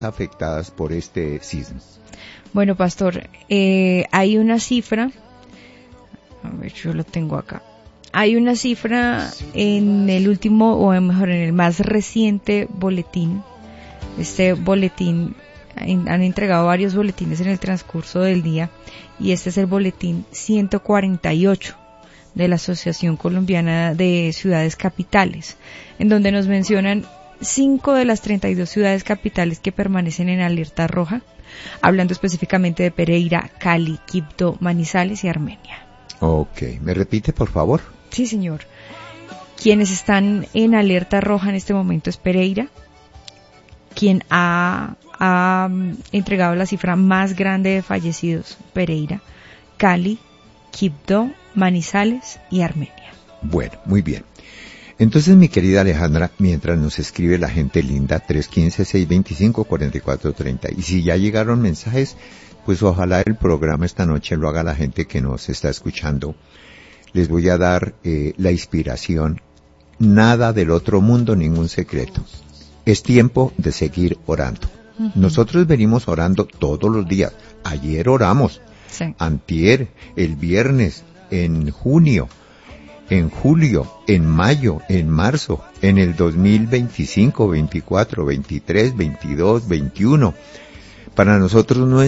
afectadas por este sismo? Bueno, pastor, hay una cifra, a ver, yo lo tengo acá. Hay una cifra en el último, o mejor, en el más reciente boletín. Este boletín, han entregado varios boletines en el transcurso del día, y este es el boletín 148 de la Asociación Colombiana de Ciudades Capitales, en donde nos mencionan 5 de las 32 ciudades capitales que permanecen en alerta roja, hablando específicamente de Pereira, Cali, Quibdó, Manizales y Armenia. Ok, ¿me repite, por favor? Sí, señor. Quienes están en alerta roja en este momento es Pereira, quien ha entregado la cifra más grande de fallecidos, Pereira, Cali, Quibdó, Manizales y Armenia. Bueno, muy bien. Entonces, mi querida Alejandra, mientras nos escribe la gente linda, 315-625-4430, y si ya llegaron mensajes, pues ojalá el programa esta noche lo haga la gente que nos está escuchando. Les voy a dar la inspiración. Nada del otro mundo, ningún secreto. Es tiempo de seguir orando. Uh-huh. Nosotros venimos orando todos los días. Ayer oramos, sí. Antier, el viernes, en junio, en julio, en mayo, en marzo, en el 2025, 24, 23, 22, 21. Para nosotros no es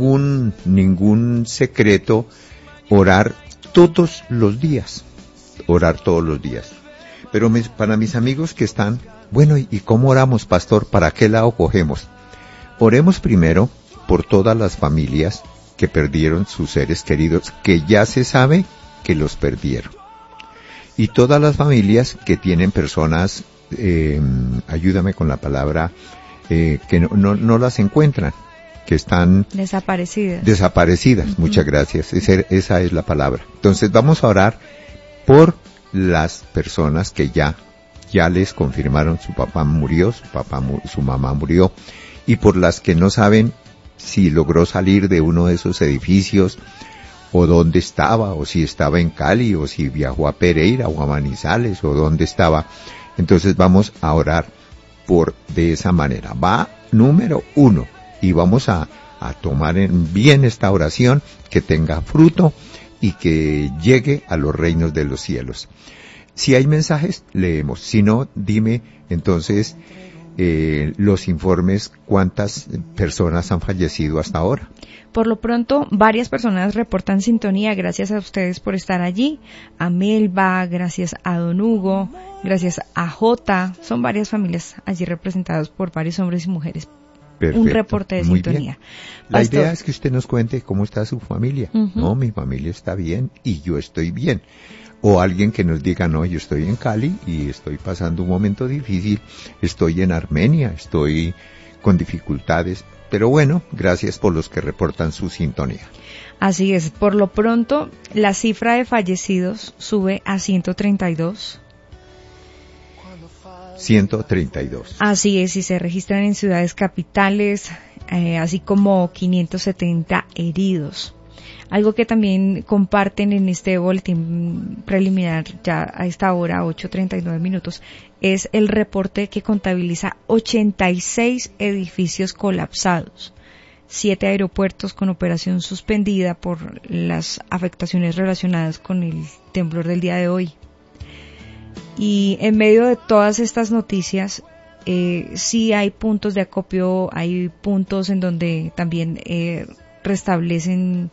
ningún secreto orar todos los días. Orar todos los días. Pero para mis amigos que están, bueno, ¿y cómo oramos, pastor? ¿Para qué lado cogemos? Oremos primero por todas las familias que perdieron sus seres queridos, que ya se sabe que los perdieron. Y todas las familias que tienen personas, ayúdame con la palabra, que no las encuentran, que están desaparecidas. Uh-huh. Muchas gracias, esa es la palabra. Entonces vamos a orar por las personas que ya les confirmaron su papá murió, su mamá murió, y por las que no saben si logró salir de uno de esos edificios, o dónde estaba, o si estaba en Cali, o si viajó a Pereira, o a Manizales, o dónde estaba. Entonces vamos a orar de esa manera. Va número 1, y vamos a tomar bien esta oración, que tenga fruto, y que llegue a los reinos de los cielos. Si hay mensajes, leemos. Si no, dime entonces los informes, cuántas personas han fallecido hasta ahora. Por lo pronto, varias personas reportan sintonía. Gracias a ustedes por estar allí. A Melba, gracias a Don Hugo, gracias a Jota. Son varias familias allí representadas por varios hombres y mujeres. Perfecto. Un reporte de sintonía. La idea es que usted nos cuente cómo está su familia. Uh-huh. No, mi familia está bien y yo estoy bien. O alguien que nos diga, no, yo estoy en Cali y estoy pasando un momento difícil, estoy en Armenia, estoy con dificultades. Pero bueno, gracias por los que reportan su sintonía. Así es, por lo pronto, la cifra de fallecidos sube a 132. 132. Así es, y se registran en ciudades capitales, así como 570 heridos. Algo que también comparten en este boletín preliminar, ya a esta hora, 8:39 minutos, es el reporte que contabiliza 86 edificios colapsados, 7 aeropuertos con operación suspendida por las afectaciones relacionadas con el temblor del día de hoy. Y en medio de todas estas noticias, sí hay puntos de acopio, hay puntos en donde también restablecen,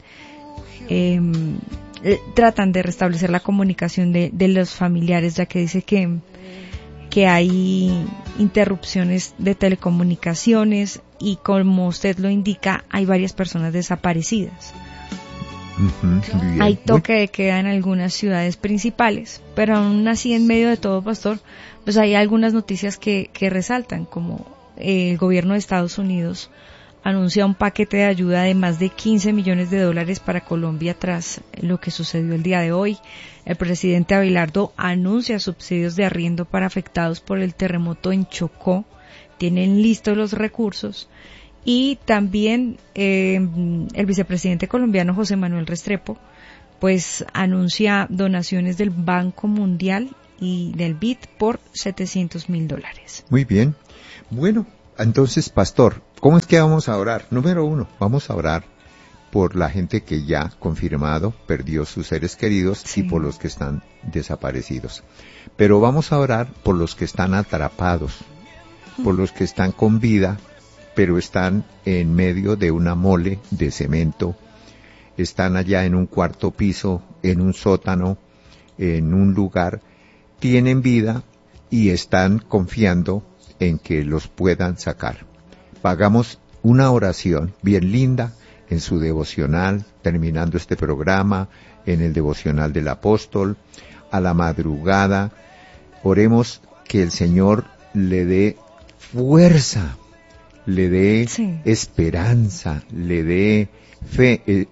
tratan de restablecer la comunicación de los familiares, ya que dice que hay interrupciones de telecomunicaciones y, como usted lo indica, hay varias personas desaparecidas. Uh-huh, hay toque de queda en algunas ciudades principales, pero aún así, en medio de todo, pastor, pues hay algunas noticias que resaltan, como el gobierno de Estados Unidos anuncia un paquete de ayuda de más de $15 millones para Colombia tras lo que sucedió el día de hoy. El presidente Abelardo anuncia subsidios de arriendo para afectados por el terremoto en Chocó. Tienen listos los recursos. Y también el vicepresidente colombiano José Manuel Restrepo pues anuncia donaciones del Banco Mundial y del BID por $700,000. Muy bien. Bueno, entonces, pastor, ¿Cómo es que vamos a orar? Número 1, vamos a orar por la gente que ya confirmado perdió sus seres queridos y por los que están desaparecidos. Pero vamos a orar por los que están atrapados, por los que están con vida, pero están en medio de una mole de cemento, están allá en un cuarto piso, en un sótano, en un lugar, tienen vida y están confiando en que los puedan sacar. Hagamos una oración bien linda en su devocional, terminando este programa, en el devocional del apóstol, a la madrugada. Oremos que el Señor le dé fuerza, le dé esperanza, le dé fe.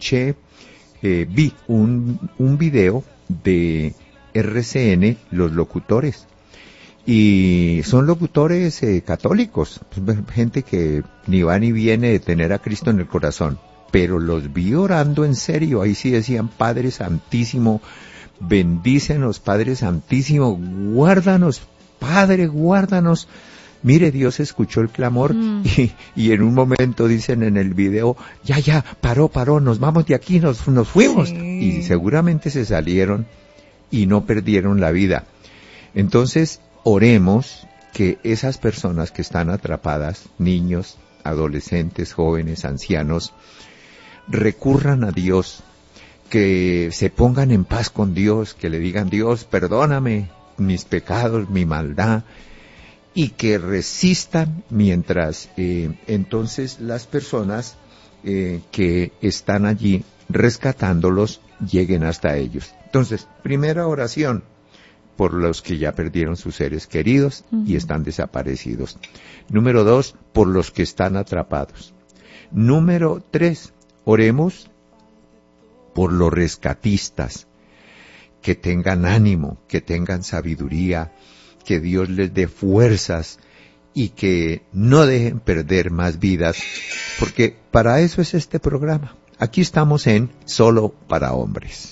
Vi un video de RCN, los locutores, y son locutores católicos, gente que ni va ni viene de tener a Cristo en el corazón, pero los vi orando en serio. Ahí sí decían: Padre Santísimo, bendícenos, Padre Santísimo, guárdanos, Padre, guárdanos. Mire, Dios escuchó el clamor y en un momento dicen en el video: ya, paró, nos vamos de aquí, nos fuimos. Y seguramente se salieron y no perdieron la vida. Entonces, oremos que esas personas que están atrapadas, niños, adolescentes, jóvenes, ancianos, recurran a Dios, que se pongan en paz con Dios, que le digan: Dios, perdóname mis pecados, mi maldad, y que resistan mientras entonces las personas que están allí rescatándolos lleguen hasta ellos. Entonces, primera oración por los que ya perdieron sus seres queridos y están desaparecidos. Número 2, por los que están atrapados. Número 3, oremos por los rescatistas, que tengan ánimo, que tengan sabiduría, que Dios les dé fuerzas y que no dejen perder más vidas, porque para eso es este programa. Aquí estamos en Solo para Hombres.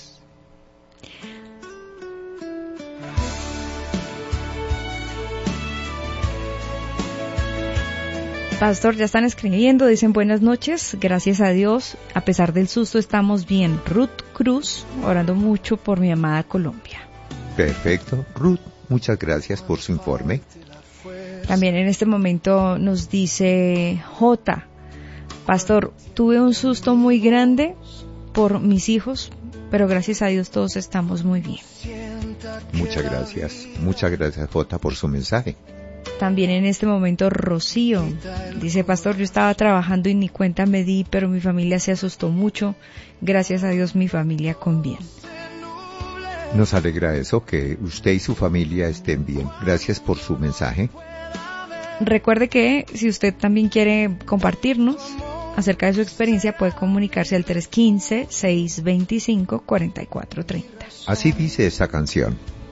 Pastor, ya están escribiendo, dicen: buenas noches, gracias a Dios, a pesar del susto estamos bien. Ruth Cruz, orando mucho por mi amada Colombia. Perfecto, Ruth, muchas gracias por su informe. También en este momento nos dice J: Pastor, tuve un susto muy grande por mis hijos, pero gracias a Dios todos estamos muy bien. Muchas gracias J por su mensaje. También en este momento Rocío dice: Pastor, yo estaba trabajando y ni cuenta me di, pero mi familia se asustó mucho. Gracias a Dios mi familia con bien. Nos alegra eso, que usted y su familia estén bien. Gracias por su mensaje. Recuerde que si usted también quiere compartirnos acerca de su experiencia, puede comunicarse al 315-625-4430. Así dice esa canción.